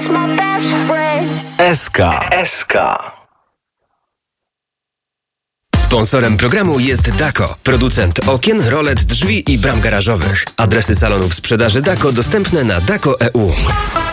SK. Sponsorem programu jest Dako, producent okien, rolet, drzwi i bram garażowych. Adresy salonów sprzedaży Dako dostępne na dako.eu.